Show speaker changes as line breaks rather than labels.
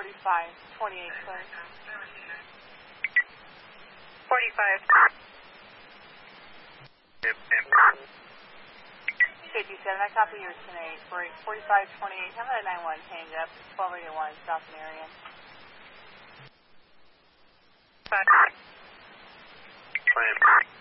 4528, clear.
45.
KP7, I copy your 10-8. For 4528, how about a 91 hang up? 1281 South Marion.
5.
Plan.